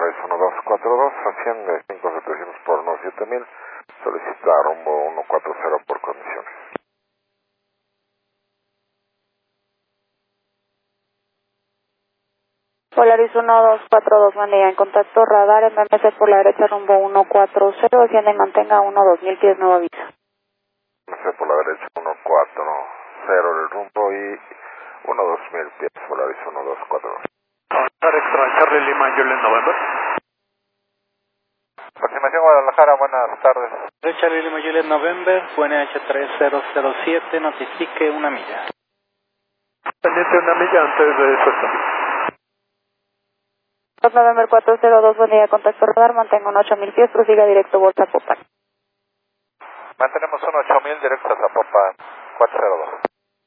Polaris 1242, asciende 5700 por unos 7000, solicita rumbo 140 por condiciones. Polaris 1242, buen día, en contacto radar, MMC por la derecha rumbo 140, asciende y mantenga 2000 pies, nuevo aviso. MMC por la derecha 140 el rumbo y 2000 pies, Polaris 1242. Charlie Lima, Juliet November. Aproximación Guadalajara, buenas tardes. Charlie Lima, Juliet November, UNH3007, notifique 1 milla. Pendiente 1 milla antes de suelta. November 402, buen día, contacto radar, mantenga 8000 pies, prosiga directo Bolsa Zapopan. Mantenemos 8000 directo a Zapopan, 402.